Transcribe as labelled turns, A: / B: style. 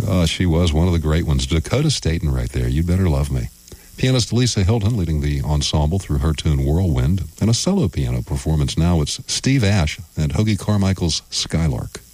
A: Oh, she was one of the great ones. Dakota Staten right there. You Better Love Me. Pianist Lisa Hilton leading the ensemble through her tune Whirlwind. And a solo piano performance now. It's Steve Ash and Hoagie Carmichael's Skylark.